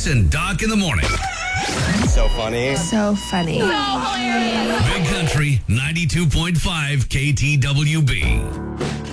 Chris and Doc in the morning. So funny. So funny. Big Country 92.5 KTWB.